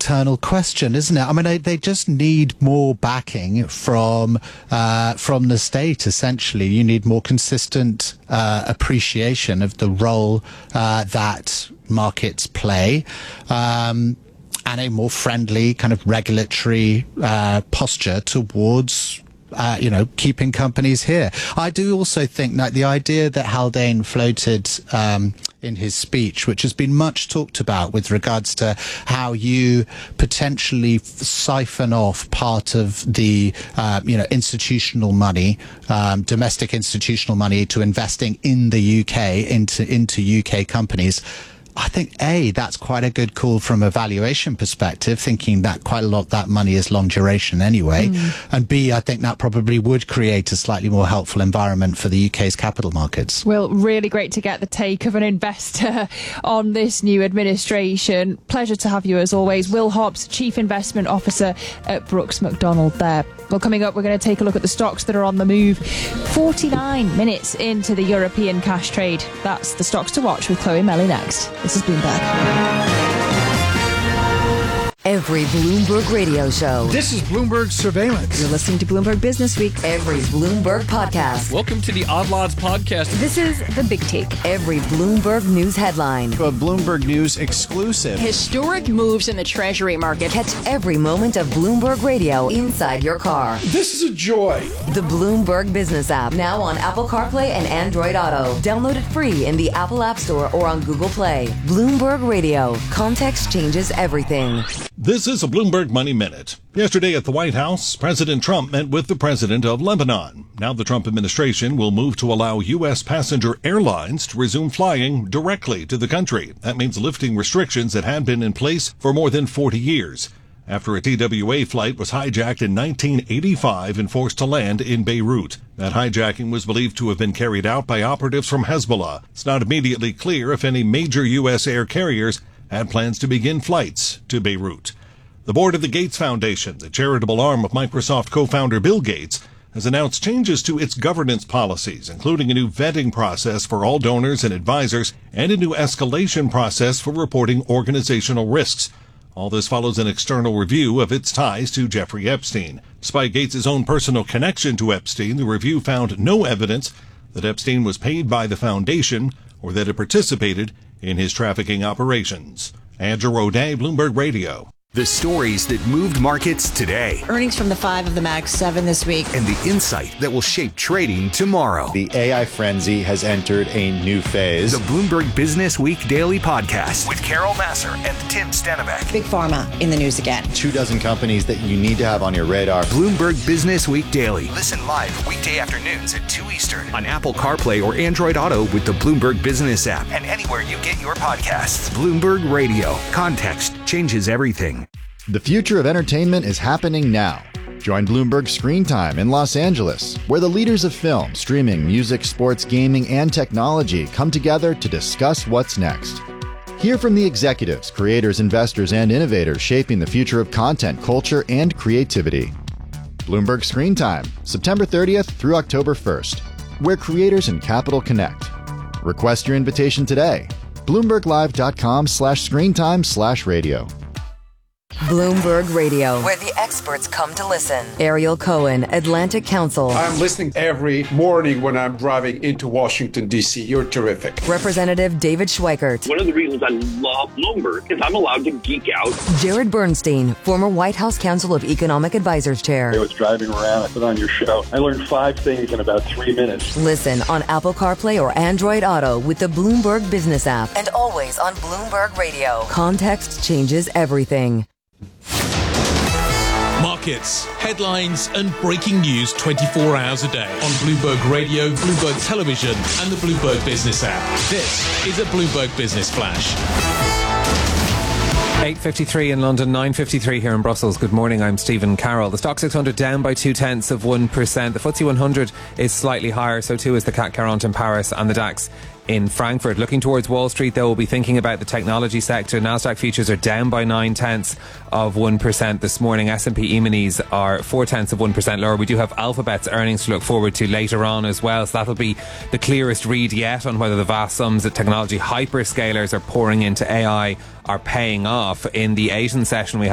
eternal question, isn't it? I mean, they just need more backing from the state, essentially. You need more consistent appreciation of the role that markets play, and a more friendly kind of regulatory posture towards keeping companies here. I do also think that the idea that Haldane floated in his speech, which has been much talked about with regards to how you potentially siphon off part of the institutional money, domestic institutional money, to investing in the UK into UK companies. I think, A, that's quite a good call from a valuation perspective, thinking that quite a lot of that money is long duration anyway. And B, I think that probably would create a slightly more helpful environment for the UK's capital markets. Well, really great to get the take of an investor on this new administration. Pleasure to have you as always. Will Hobbs, Chief Investment Officer at Brooks Macdonald there. Well, coming up, we're going to take a look at the stocks that are on the move 49 minutes into the European cash trade. That's the stocks to watch with Chloe Melly next. This is Bloomberg. Every Bloomberg radio show. This is Bloomberg Surveillance. You're listening to Bloomberg Business Week. Every Bloomberg podcast. Welcome to the Odd Lots podcast. This is The Big Take. Every Bloomberg News headline. A Bloomberg News exclusive. Historic moves in the Treasury market. Catch every moment of Bloomberg radio inside your car. This is a joy. The Bloomberg Business app. Now on Apple CarPlay and Android Auto. Download it free in the Apple App Store or on Google Play. Bloomberg Radio. Context changes everything. This is a Bloomberg Money Minute. Yesterday at the White House, President Trump met with the president of Lebanon. Now the Trump administration will move to allow U.S. passenger airlines to resume flying directly to the country. That means lifting restrictions that had been in place for more than 40 years. After a TWA flight was hijacked in 1985 and forced to land in Beirut. That hijacking was believed to have been carried out by operatives from Hezbollah. It's not immediately clear if any major U.S. air carriers had plans to begin flights to Beirut. The board of the Gates Foundation, the charitable arm of Microsoft co-founder Bill Gates, has announced changes to its governance policies, including a new vetting process for all donors and advisors and a new escalation process for reporting organizational risks. All this follows an external review of its ties to Jeffrey Epstein. Despite Gates' own personal connection to Epstein, the review found no evidence that Epstein was paid by the foundation or that it participated in his trafficking operations. Andrew O'Day, Bloomberg Radio. The stories that moved markets today. Earnings from the 5 of the Mag 7 this week. And the insight that will shape trading tomorrow. The AI frenzy has entered a new phase. The Bloomberg Business Week Daily Podcast with Carol Massar and Tim Stenbeck. Big Pharma in the news again. 24 companies that you need to have on your radar. Bloomberg Business Week Daily. Listen live weekday afternoons at 2 Eastern on Apple CarPlay or Android Auto with the Bloomberg Business app and anywhere you get your podcasts. Bloomberg Radio. Context changes everything. The future of entertainment is happening now. Join Bloomberg Screen Time in Los Angeles, where the leaders of film, streaming, music, sports, gaming, and technology come together to discuss what's next. Hear from the executives, creators, investors, and innovators shaping the future of content, culture, and creativity. Bloomberg Screen Time, September 30th through October 1st, where creators and capital connect. Request your invitation today. BloombergLive.com/screentime/radio. Bloomberg Radio, where the experts come to listen. Ariel Cohen, Atlantic Council. I'm listening every morning when I'm driving into Washington, D.C. You're terrific. Representative David Schweikert. One of the reasons I love Bloomberg is I'm allowed to geek out. Jared Bernstein, former White House Council of Economic Advisors Chair. I was driving around, I put on your show. I learned 5 things in about 3 minutes. Listen on Apple CarPlay or Android Auto with the Bloomberg Business app. And always on Bloomberg Radio. Context changes everything. Markets, headlines, and breaking news 24 hours a day on Bloomberg Radio, Bloomberg Television, and the Bloomberg Business app. This is a Bloomberg Business Flash. 8:53 in London, 9:53 here in Brussels. Good morning, I'm Stephen Carroll. The Stock 600 down by 0.2%. The FTSE 100 is slightly higher, so too is the CAC 40 in Paris and the DAX in Frankfurt. Looking towards Wall Street, though, we'll be thinking about the technology sector. Nasdaq futures are down by 0.9% this morning. S&P E-minis are 0.4% lower. We do have Alphabet's earnings to look forward to later on as well, so that'll be the clearest read yet on whether the vast sums that technology hyperscalers are pouring into AI are paying off. In the Asian session, we